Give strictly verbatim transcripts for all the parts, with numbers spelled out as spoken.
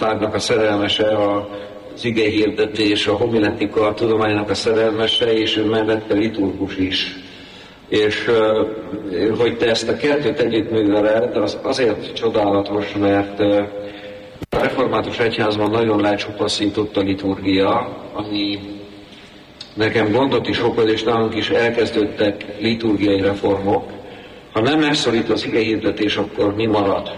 tudománytágnak a szerelmese, az igehirdetés, a homiletika a tudománynak a szerelmese, és ő mellette liturgus is. És hogy te ezt a kettőt együttműveled, az azért csodálatos, mert a református egyházban nagyon lecsupaszított a liturgia, ami nekem gondot is okoz, és nálunk is elkezdődtek liturgiai reformok. Ha nem megszorít az igehirdetés, akkor mi marad?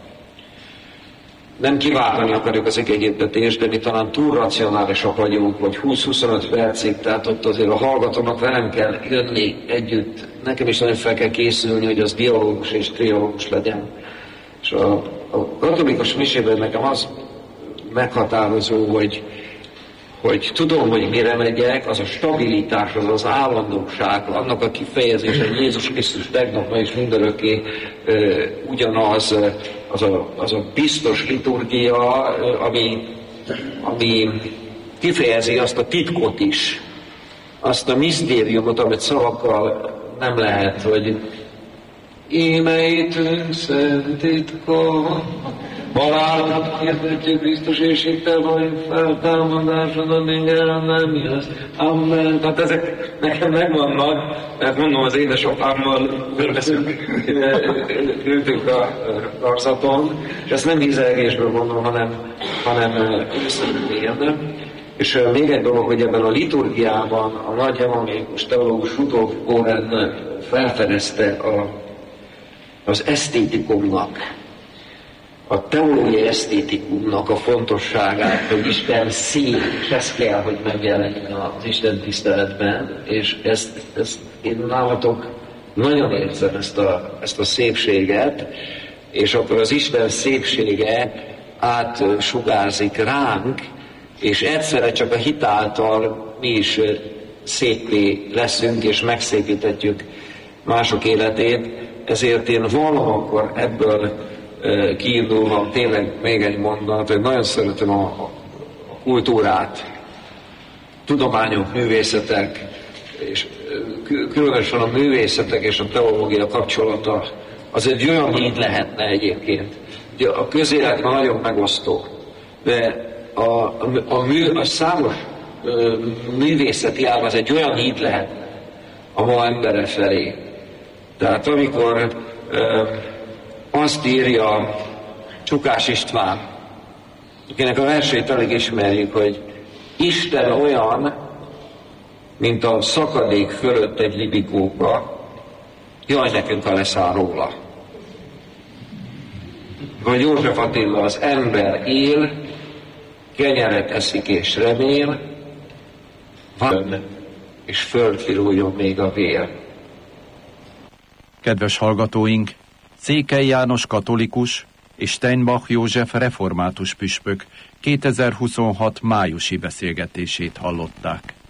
Nem kiváltani akarjuk az igehirdetés, de mi talán túl racionálisak vagyunk, vagy húsz-huszonöt percig, tehát ott azért a hallgatónak velem kell jönni együtt. Nekem is nagyon fel kell készülni, hogy az dialógus és triológus legyen. És a, a katolikus misében nekem az meghatározó, hogy, hogy tudom, hogy mire megyek, az a stabilitás, az az állandóság, annak a kifejezése, hogy Jézus Krisztus tegnap, ma és mindörökké ö, ugyanaz, az a, az a biztos liturgia, ami, ami kifejezi azt a titkot is, azt a misztériumot, amit szavakkal nem lehet, hogy ímeit szent titka, balátot hirdetjük Krisztus éjségtel, vagy feltámadásodon ingyen nem jössz. Amen. Tehát ezek nekem megvannak, mert mondom, az édesapámmal ültünk a karzaton, és ezt nem hízelgésből mondom, hanem, hanem őszintén. És még egy dolog, hogy ebben a liturgiában a nagy evangélikus teológus Rudolf Koren felfedezte a, az esztétikumnak, a teológiai esztétikumnak a fontosságát, hogy Isten szép, és ez kell, hogy megjelenjen az Isten tiszteletben, és ezt, ezt én nálatok nagyon érzem, ezt a, ezt a szépséget, és akkor az Isten szépsége átsugárzik ránk, és egyszerre csak a hit által mi is szépé leszünk, és megszépítetjük mások életét, ezért én valamikor ebből kiindulva tényleg még egy mondat, hogy nagyon szeretem a, a kultúrát, tudományok, művészetek, és különösen a művészetek és a teológia kapcsolata, az egy olyan híd lehetne egyébként. Ugye a közélet már nagyon megosztó, de a, a, a, mű, a számos ö, művészeti ág az egy olyan híd lehetne a ma embere felé. Tehát amikor ö, azt írja Csukás István, akinek a versét alig ismerjük, hogy Isten olyan, mint a szakadék fölött egy libikóka, jaj nekünk, ha leszáll róla. Vagy József Attila, az ember él, kenyeret eszik és remél, van, és földfiruljon még a vér. Kedves hallgatóink, Székely János katolikus és Steinbach József református püspök kétezer-huszonhat májusi beszélgetését hallották.